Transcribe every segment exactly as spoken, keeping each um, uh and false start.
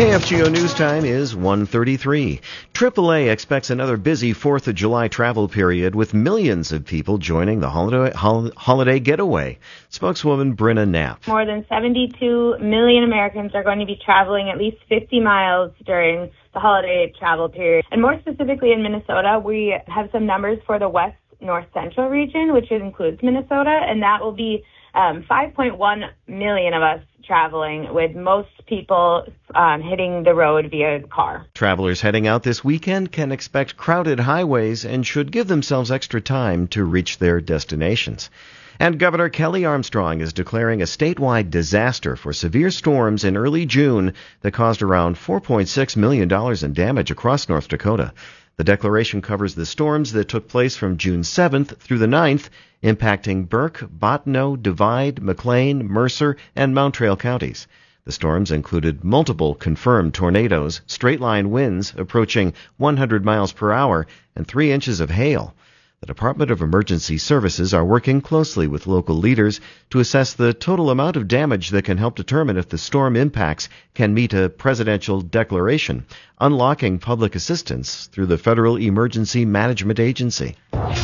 K F G O News Time is one thirty-three. triple A expects another busy fourth of July travel period with millions of people joining the holiday, hol- holiday getaway. Spokeswoman Brenna Knapp. More than seventy-two million Americans are going to be traveling at least fifty miles during the holiday travel period. And more specifically in Minnesota, we have some numbers for the West North Central region, which includes Minnesota, and that will be um, five point one million of us traveling, with most people um, hitting the road via car. Travelers heading out this weekend can expect crowded highways and should give themselves extra time to reach their destinations. And Governor Kelly Armstrong is declaring a statewide disaster for severe storms in early June that caused around four point six million dollars in damage across North Dakota. The declaration covers the storms that took place from June seventh through the ninth, impacting Burke, Bottineau, Divide, McLean, Mercer, and Mountrail counties. The storms included multiple confirmed tornadoes, straight-line winds approaching one hundred miles per hour, and three inches of hail. The Department of Emergency Services are working closely with local leaders to assess the total amount of damage that can help determine if the storm impacts can meet a presidential declaration, unlocking public assistance through the Federal Emergency Management Agency.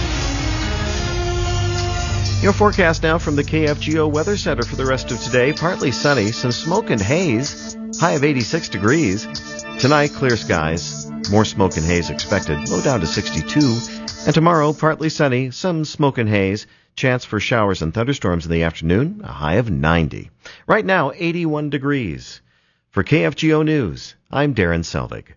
Your forecast now from the K F G O Weather Center for the rest of today. Partly sunny, some smoke and haze, high of eighty-six degrees. Tonight, clear skies, more smoke and haze expected, low down to sixty-two. And tomorrow, partly sunny, some smoke and haze, chance for showers and thunderstorms in the afternoon, a high of ninety. Right now, eighty-one degrees. For K F G O News, I'm Darren Selvig.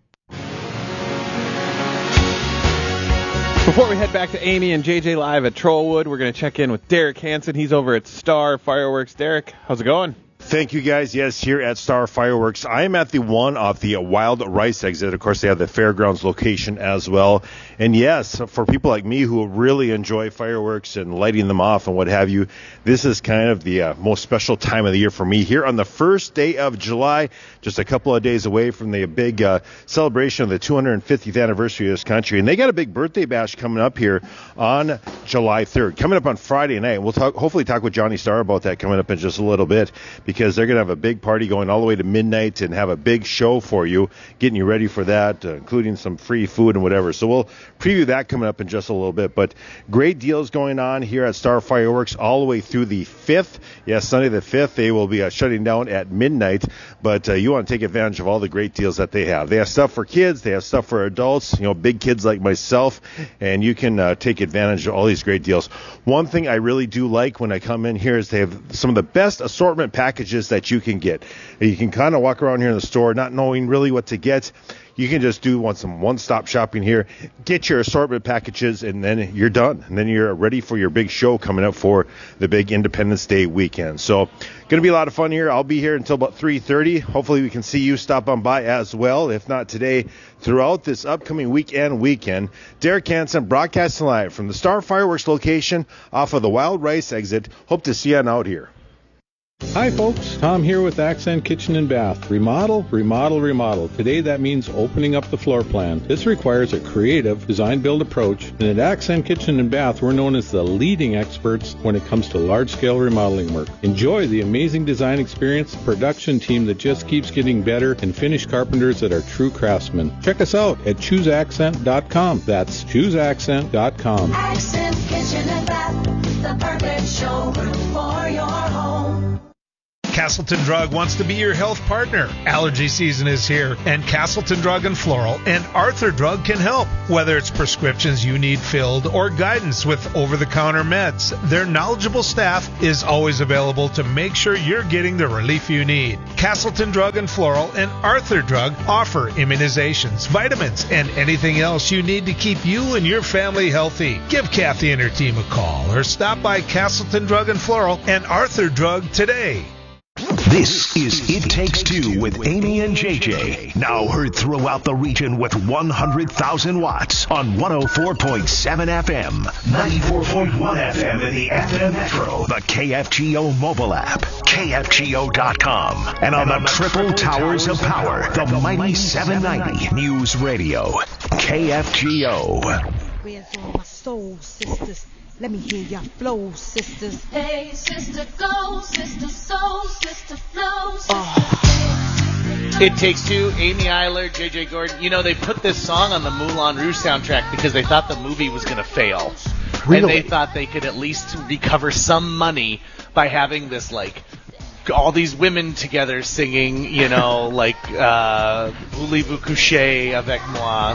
Before we head back to Amy and J J live at Trollwood, we're going to check in with Derek Hansen. He's over at Star Fireworks. Derek, how's it going? Thank you, guys. Yes, here at Star Fireworks, I am at the one off the Wild Rice exit. Of course, they have the fairgrounds location as well. And yes, for people like me who really enjoy fireworks and lighting them off and what have you, this is kind of the uh, most special time of the year for me here on the first day of July, just a couple of days away from the big uh, celebration of the two hundred fiftieth anniversary of this country. And they got a big birthday bash coming up here on July third, coming up on Friday night. We'll talk, hopefully talk with Johnny Starr about that coming up in just a little bit, because they're going to have a big party going all the way to midnight and have a big show for you, getting you ready for that, uh, including some free food and whatever. So we'll preview that coming up in just a little bit. But great deals going on here at Star Fireworks all the way through the fifth. Yes, Sunday the fifth, they will be uh, shutting down at midnight. But uh, you want to take advantage of all the great deals that they have. They have stuff for kids. They have stuff for adults, you know, big kids like myself. And you can uh, take advantage of all these great deals. One thing I really do like when I come in here is they have some of the best assortment packages that you can get. You can kind of walk around here in the store not knowing really what to get. You can just do want some one-stop shopping here, get your assortment packages, and then you're done. And then you're ready for your big show coming up for the big Independence Day weekend. So going to be a lot of fun here. I'll be here until about three thirty. Hopefully we can see you stop on by as well. If not today, throughout this upcoming weekend weekend. Derek Hansen broadcasting live from the Star Fireworks location off of the Wild Rice exit. Hope to see you out here. Hi folks, Tom here with Accent Kitchen and Bath. Remodel, remodel, remodel. Today that means opening up the floor plan. This requires a creative design-build approach, and at Accent Kitchen and Bath we're known as the leading experts when it comes to large-scale remodeling work. Enjoy the amazing design experience, production team that just keeps getting better, and finished carpenters that are true craftsmen. Check us out at choose accent dot com. That's choose accent dot com. Accent Kitchen and Bath, the perfect showroom for your home. Castleton Drug wants to be your health partner. Allergy season is here, and Castleton Drug and Floral and Arthur Drug can help. Whether it's prescriptions you need filled or guidance with over-the-counter meds, their knowledgeable staff is always available to make sure you're getting the relief you need. Castleton Drug and Floral and Arthur Drug offer immunizations, vitamins, and anything else you need to keep you and your family healthy. Give Kathy and her team a call or stop by Castleton Drug and Floral and Arthur Drug today. This is It Takes Two with Amy and J J. Now heard throughout the region with one hundred thousand watts on one oh four point seven F M, ninety-four point one F M in the F M Metro, the K F G O mobile app, K F G O dot com, and on and the triple, triple towers, towers of power, of power the, the mighty seven ninety News Radio, K F G O. Where's all my soul sisters? Let me hear your flow, sisters. Hey, sister, go, sister, soul, sister, flow, sister. Oh. Hey, sister, It Takes Two, Amy Eiler, J J Gordon. You know, they put this song on the Moulin Rouge soundtrack because they thought the movie was going to fail. Really? And they thought they could at least recover some money by having this, like, all these women together singing, you know, like, uh, Voulez-vous coucher avec moi.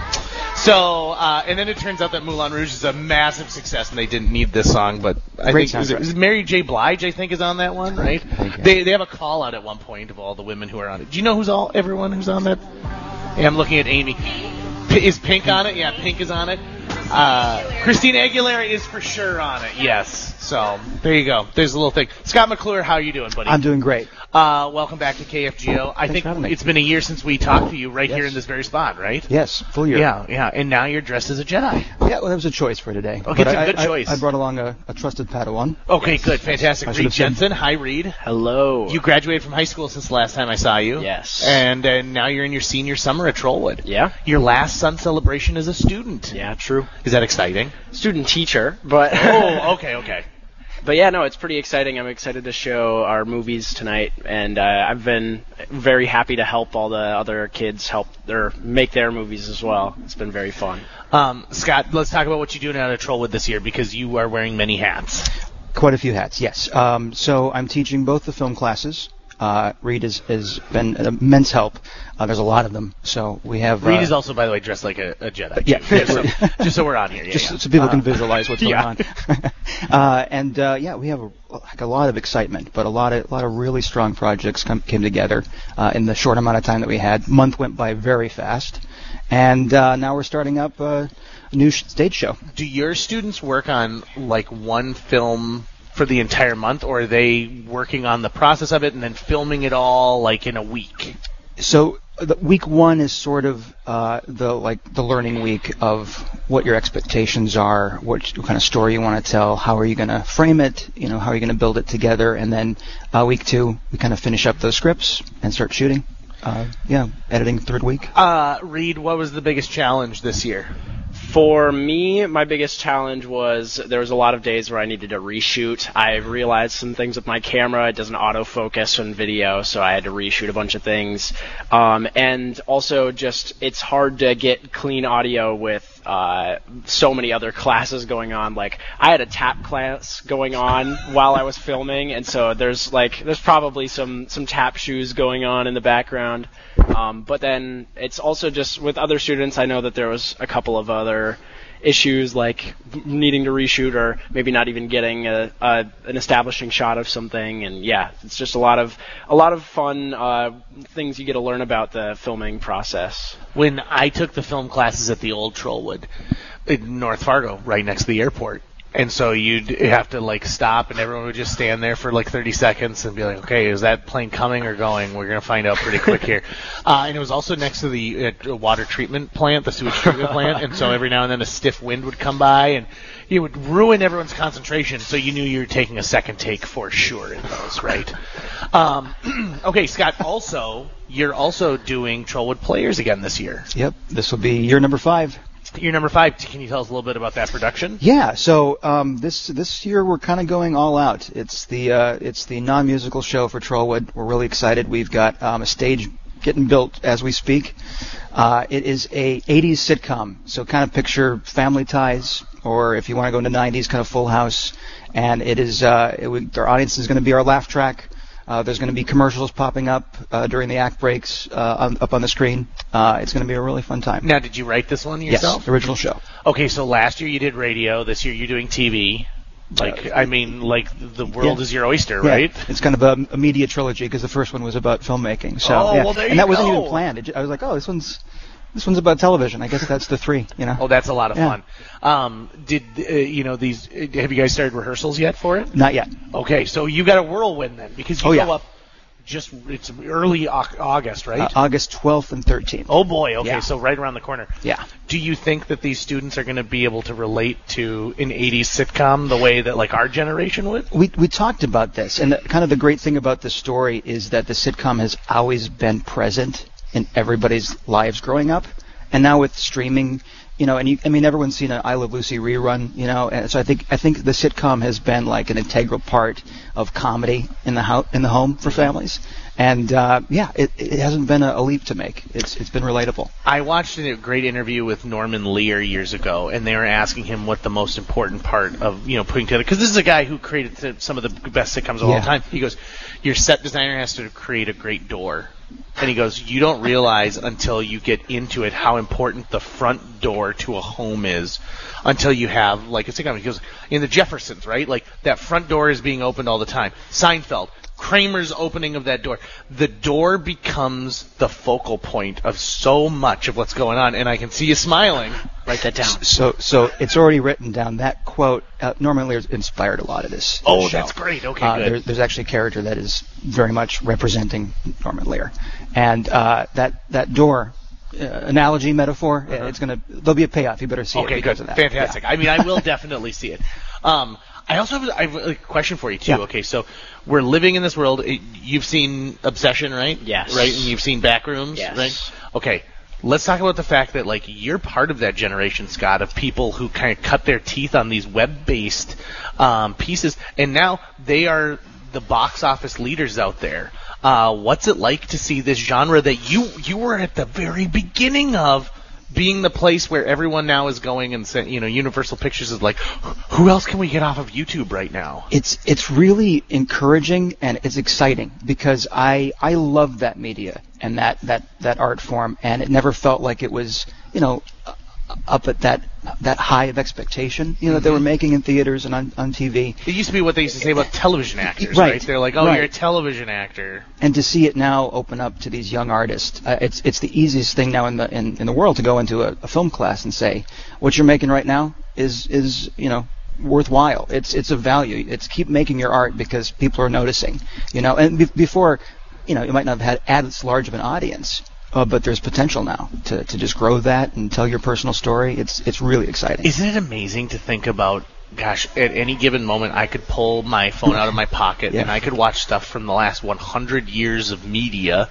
So, uh, and then it turns out that Moulin Rouge is a massive success, and they didn't need this song, but I Great think, is it, soundtrack. is it Mary J. Blige, I think, is on that one, right? They they have a call out at one point of all the women who are on it. Do you know who's all, everyone who's on that? Yeah, I'm looking at Amy. P- is Pink on it? Yeah, Pink is on it. Uh, Christina Aguilera is for sure on it, yes. So, there you go. There's a little thing. Scott McClure, how are you doing, buddy? I'm doing great. Uh, welcome back to K F G O. I Thanks think for having me. it's been a year since we talked to you right Yes. here in this very spot, right? Yes, full year. Yeah, yeah. And now you're dressed as a Jedi. Yeah, well, that was a choice for today. Okay, But it's a I, good I- choice. I brought along a, a trusted Padawan. Okay, good. Fantastic. I should Reed have said- Jensen. Hi, Reed. Hello. You graduated from high school since the last time I saw you. Yes. And uh, now you're in your senior summer at Trollwood. Yeah. Your last Sun celebration as a student. Yeah, true. Is that exciting? Student teacher, but Oh, okay, okay. But yeah, no, it's pretty exciting. I'm excited to show our movies tonight, and uh, I've been very happy to help all the other kids help or make their movies as well. It's been very fun. Um, Scott, let's talk about what you're doing out at Trollwood this year, because you are wearing many hats. Quite a few hats, yes. Um, so I'm teaching both the film classes. Uh, Reed has, has been an immense help. Uh, there's a lot of them. So we have... Reed uh, is also, by the way, dressed like a, a Jedi. Yeah. Just so, just so we're on here. Yeah, just yeah. so people can Uh, visualize what's going yeah. on. uh, and uh, yeah, we have a, like a lot of excitement, but a lot of a lot of really strong projects come, came together uh, in the short amount of time that we had. Month went by very fast, and uh, now we're starting up uh, a new sh- stage show. Do your students work on, like, one film for the entire month, or are they working on the process of it and then filming it all, like, in a week? So the week one is sort of uh, the like the learning week of what your expectations are, what, what kind of story you want to tell, how are you going to frame it, you know, how are you going to build it together, and then uh, week two we kind of finish up those scripts and start shooting. Uh, yeah, editing third week. Uh, Reed, what was the biggest challenge this year? For me, my biggest challenge was there was a lot of days where I needed to reshoot. I realized some things with my camera. It doesn't autofocus on video, so I had to reshoot a bunch of things. Um, and also just it's hard to get clean audio with uh, so many other classes going on. Like I had a tap class going on while I was filming, and so there's like there's probably some, some tap shoes going on in the background. Um, but then it's also just with other students, I know that there was a couple of other issues like needing to reshoot or maybe not even getting a, a, an establishing shot of something. And yeah, it's just a lot of a lot of fun uh, things you get to learn about the filming process. When I took the film classes at the old Trollwood in North Fargo, right next to the airport, and so you'd have to, like, stop, and everyone would just stand there for, like, thirty seconds and be like, okay, is that plane coming or going? We're going to find out pretty quick here. Uh, and it was also next to the uh, water treatment plant, the sewage treatment plant, and so every now and then a stiff wind would come by, and it would ruin everyone's concentration, so you knew you were taking a second take for sure in those, right? Um, okay, Scott, also, you're also doing Trollwood Players again this year. Yep, this will be year number five. Year number five. Can you tell us a little bit about that production? Yeah, so um, this this year we're kind of going all out. It's the uh, it's the non-musical show for Trollwood. We're really excited. We've got um, a stage getting built as we speak. Uh, it is a eighties sitcom, so kind of picture Family Ties, or if you want to go into nineties, kind of Full House. And it is uh, it would, our audience is going to be our laugh track. Uh, there's going to be commercials popping up uh, during the act breaks uh, on, up on the screen. Uh, it's going to be a really fun time. Now, did you write this one yourself? Yes, original show. Okay, so last year you did radio. This year you're doing T V. Like, I mean, like, the world Yeah. is your oyster, Yeah. right? It's kind of a, a media trilogy because the first one was about filmmaking. So, Oh, yeah. well, there and you that wasn't go. even planned. It, ju- I was like, oh, this one's this one's about television. I guess that's the three. You know. Oh, that's a lot of Yeah. fun. Um, did uh, you know these? Uh, have you guys started rehearsals yet for it? Not yet. Okay, so you got a whirlwind then, because you Oh, go yeah. up just it's early au- August, right? Uh, August twelfth and thirteenth. Oh boy, okay, Yeah. so right around the corner. Yeah. Do you think that these students are going to be able to relate to an eighties sitcom the way that, like, our generation would? We we talked about this, and the, kind of the great thing about the story is that the sitcom has always been present in everybody's lives growing up, and now with streaming, you know, and you, I mean, everyone's seen an I Love Lucy rerun, you know, and so I think I think the sitcom has been like an integral part of comedy in the ho- in the home for families, And uh, yeah, it, it hasn't been a, a leap to make. It's it's been relatable. I watched a great interview with Norman Lear years ago, and they were asking him what the most important part of, you know, putting together, because this is a guy who created some of the best sitcoms of Yeah. all time. He goes, your set designer has to create a great door. And he goes, you don't realize until you get into it how important the front door to a home is until you have, like, a sitcom. He goes, in the Jeffersons, right? Like, that front door is being opened all the time. Seinfeld, Kramer's opening of that door. The door becomes the focal point of so much of what's going on, and I can see you smiling. Write that down. So so it's already written down. That quote, uh, Norman Lear inspired a lot of this. Oh, this show. that's great. Okay, uh, good. There, there's actually a character that is very much representing Norman Lear, and uh, that that door. Uh, analogy, metaphor, uh-huh. It's gonna. There'll be a payoff. You better see okay, it. Okay, good, of that. Fantastic. Yeah. I mean, I will definitely see it. Um, I also have a, I have a question for you too. Yeah. Okay, so we're living in this world. You've seen Obsession, right? Yes. Right, and you've seen Backrooms, yes. right? Okay. Let's talk about the fact that, like, you're part of that generation, Scott, of people who kind of cut their teeth on these web-based um, pieces, and now they are the box office leaders out there. Uh, what's it like to see this genre that you you were at the very beginning of being the place where everyone now is going and saying, you know, Universal Pictures is like, who else can we get off of YouTube right now? It's it's really encouraging and it's exciting because I I love that media and that, that, that art form, and it never felt like it was, you know, up at that that high of expectation, you know, mm-hmm. that they were making in theaters and on, on T V. It used to be what they used to say about television actors, right? right? They're like, oh, right. you're a television actor. And to see it now open up to these young artists, uh, it's it's the easiest thing now in the in, in the world to go into a, a film class and say, what you're making right now is is you know worthwhile. It's it's of value. It's keep making your art because people are noticing, you know. And be- before, you know, you might not have had as large of an audience. Uh, but there's potential now to, to just grow that and tell your personal story. It's it's really exciting. Isn't it amazing to think about, gosh, at any given moment I could pull my phone out of my pocket yeah. and I could watch stuff from the last one hundred years of media,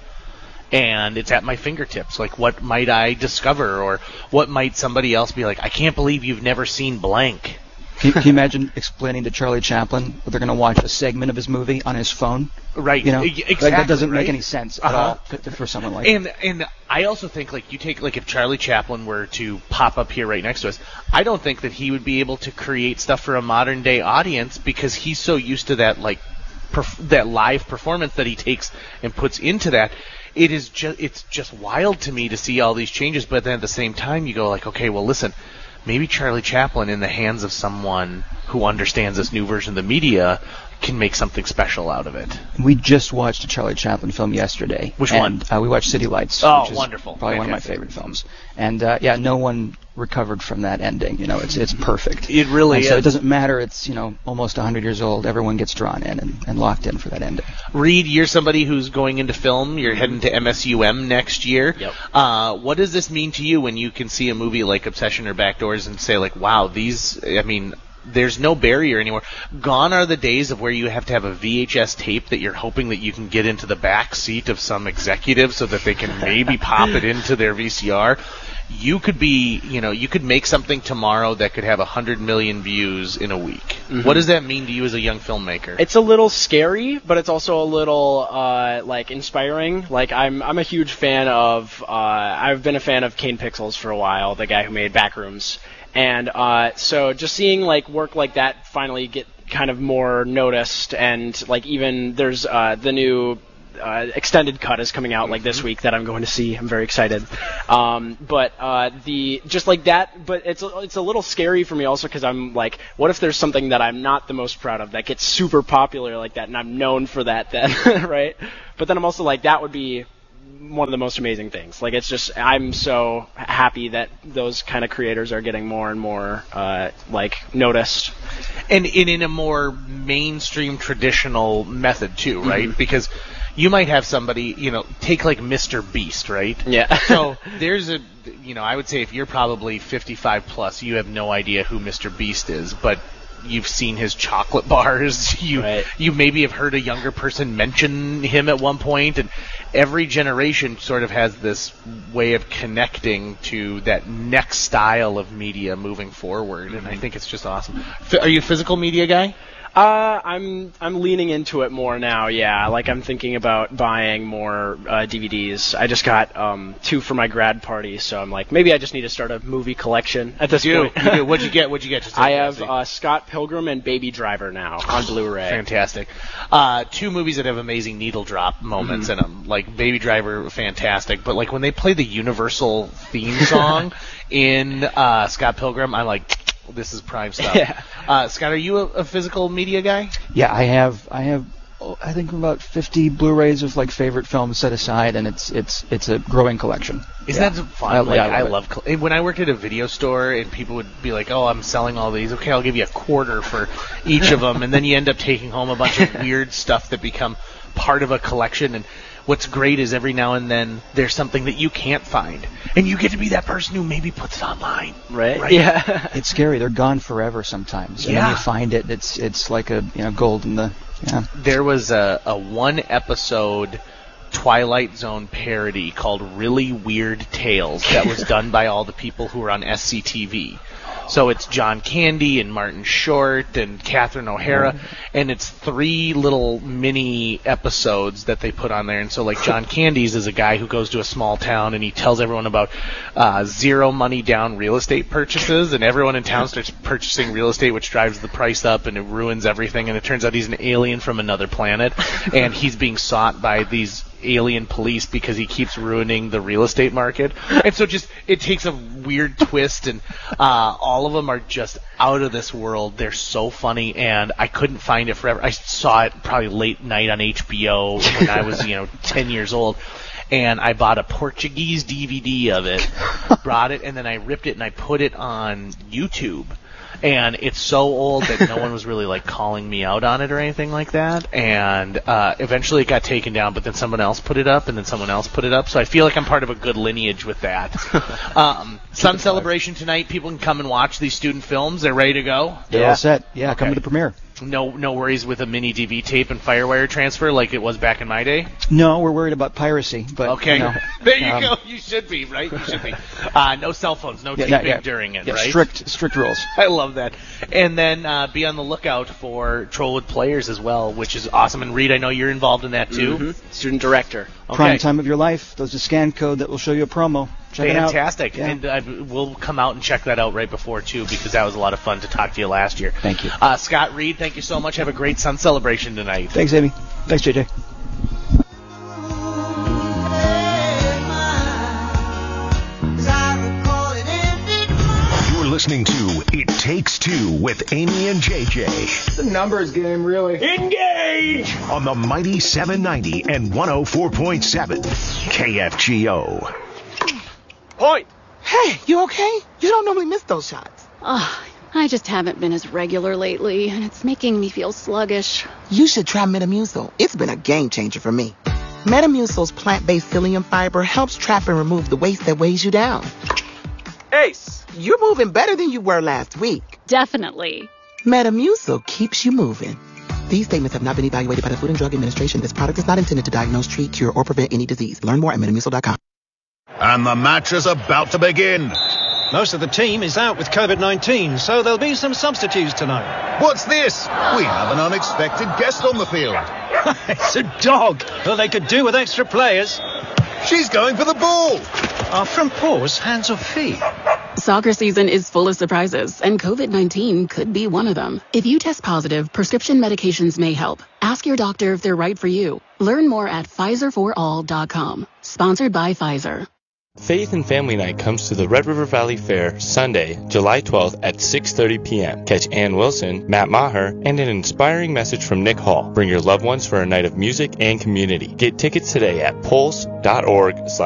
and it's at my fingertips. Like, what might I discover, or what might somebody else be like, I can't believe you've never seen blank. Can you, can you imagine explaining to Charlie Chaplin that they're going to watch a segment of his movie on his phone? Right. You know, exactly, like, that doesn't right? make any sense uh-huh. at all for, for someone like and that. And I also think, like, you take, like, if Charlie Chaplin were to pop up here right next to us, I don't think that he would be able to create stuff for a modern day audience because he's so used to that, like, perf- that live performance that he takes and puts into that. It is just, it's just wild to me to see all these changes, but then at the same time you go like, okay, well, listen, maybe Charlie Chaplin in the hands of someone who understands this new version of the media can make something special out of it. We just watched a Charlie Chaplin film yesterday. Which and, one? Uh, we watched City Lights. Oh, which is wonderful. Probably Fantastic. one of my favorite films. And, uh, yeah, no one recovered from that ending. You know, it's it's perfect. It really and is. So it doesn't matter. It's, you know, almost one hundred years old. Everyone gets drawn in and, and locked in for that ending. Reed, you're somebody who's going into film. You're heading to M S U M next year. Yep. Uh, what does this mean to you when you can see a movie like Obsession or Backdoors and say, like, wow, these, I mean, there's no barrier anymore. Gone are the days of where you have to have a V H S tape that you're hoping that you can get into the back seat of some executive so that they can maybe pop it into their V C R. You could be, you know, you could make something tomorrow that could have one hundred million views in a week. Mm-hmm. What does that mean to you as a young filmmaker? It's a little scary, but it's also a little, uh, like, inspiring. Like, I'm I'm a huge fan of, uh, I've been a fan of Kane Pixels for a while, the guy who made Backrooms. And uh, so just seeing, like, work like that finally get kind of more noticed, and, like, even there's uh, the new uh, extended cut is coming out, like, this week that I'm going to see. I'm very excited. Um, but uh, the just like that, but it's a, it's a little scary for me also because I'm like, what if there's something that I'm not the most proud of that gets super popular like that, and I'm known for that then, right? But then I'm also like, that would be one of the most amazing things. Like, it's just, I'm so happy that those kind of creators are getting more and more, uh, like, noticed. And, and in a more mainstream traditional method, too, right? Mm-hmm. Because you might have somebody, you know, take, like, Mister Beast, right? Yeah. So there's a, you know, I would say if you're probably fifty-five plus, you have no idea who Mister Beast is, but you've seen his chocolate bars. You right. you maybe have heard a younger person mention him at one point, and every generation sort of has this way of connecting to that next style of media moving forward, and I think it's just awesome. F- are you a physical media guy? Uh, I'm I'm leaning into it more now. Yeah, like I'm thinking about buying more uh, D V Ds. I just got um, two for my grad party, so I'm like, maybe I just need to start a movie collection at this You do. point. You do. What'd you get? What'd you get? Just I have uh, Scott Pilgrim and Baby Driver now on Blu-ray. Fantastic. Uh, two movies that have amazing needle drop moments Mhm. in them. Like Baby Driver, fantastic. But like when they play the Universal theme song in uh, Scott Pilgrim, I'm like, this is prime stuff. Yeah. Uh, Scott, are you a, a physical media guy? Yeah, I have I have oh, I think about fifty Blu-rays of like favorite films set aside, and it's it's it's a growing collection. Isn't Yeah. that fun? I, like yeah, I love, love col- when I worked at a video store and people would be like, "Oh, I'm selling all these. Okay, I'll give you a quarter for each of them," and then you end up taking home a bunch of weird stuff that become part of a collection. And what's great is every now and then there's something that you can't find, and you get to be that person who maybe puts it online. Right? Right. Yeah. It's scary. They're gone forever sometimes. And Yeah. when you find it, it's it's like a you know gold in the yeah. There was a, a one episode Twilight Zone parody called Really Weird Tales that was done by all the people who were on S C T V. So it's John Candy and Martin Short and Catherine O'Hara, and it's three little mini episodes that they put on there. And so, like, John Candy's is a guy who goes to a small town and he tells everyone about uh, zero money down real estate purchases, and everyone in town starts purchasing real estate, which drives the price up and it ruins everything. And it turns out he's an alien from another planet, and he's being sought by these alien police because he keeps ruining the real estate market. And so just it takes a weird twist, and uh, all of them are just out of this world. They're so funny, and I couldn't find it forever. I saw it probably late night on H B O when I was, you know, ten years old. And I bought a Portuguese D V D of it, brought it, and then I ripped it and I put it on YouTube. And it's so old that no one was really like calling me out on it or anything like that. And uh, eventually it got taken down, but then someone else put it up, and then someone else put it up. So I feel like I'm part of a good lineage with that. um, Sun Celebration tonight. People can come and watch these student films. They're ready to go. They're Yeah. all set. Yeah, come Okay. to the premiere. No, no worries with a mini D V tape and FireWire transfer like it was back in my day. No, we're worried about piracy, but Okay, you know, there you um, go. You should be right. You should be. Uh, no cell phones, no Yeah, taping yeah, yeah. during it. Yeah, right? strict strict rules. I love that. And then uh, be on the lookout for Trollwood Players as well, which is awesome. And Reed, I know you're involved in that too. Mhm. Student director. Okay. Prime time of your life. There's a scan code that will show you a promo. Check Fantastic. it out. Yeah. And uh, we'll come out and check that out right before, too, because that was a lot of fun to talk to you last year. Thank you. Uh, Scott Reed, thank you so much. Have a great Sun Celebration tonight. Thanks, Amy. Thanks, J J. You're listening to It Takes Two with Amy and J J. It's a numbers game, really. Engage! On the Mighty seven ninety and one oh four point seven K F G O. Point. Hey, you okay? You don't normally miss those shots. Ugh, I just haven't been as regular lately, and it's making me feel sluggish. You should try Metamucil. It's been a game changer for me. Metamucil's plant-based psyllium fiber helps trap and remove the waste that weighs you down. Ace, you're moving better than you were last week. Definitely. Metamucil keeps you moving. These statements have not been evaluated by the Food and Drug Administration. This product is not intended to diagnose, treat, cure, or prevent any disease. Learn more at metamucil dot com. And the match is about to begin. Most of the team is out with covid nineteen, so there'll be some substitutes tonight. What's this? We have an unexpected guest on the field. It's a dog. Well, they could do with extra players. She's going for the ball. Our front paws, hands or feet? Soccer season is full of surprises, and covid nineteen could be one of them. If you test positive, prescription medications may help. Ask your doctor if they're right for you. Learn more at Pfizer for all dot com. Sponsored by Pfizer. Faith and Family Night comes to the Red River Valley Fair Sunday, July twelfth at six thirty p.m. Catch Ann Wilson, Matt Maher, and an inspiring message from Nick Hall. Bring your loved ones for a night of music and community. Get tickets today at pulse dot org slash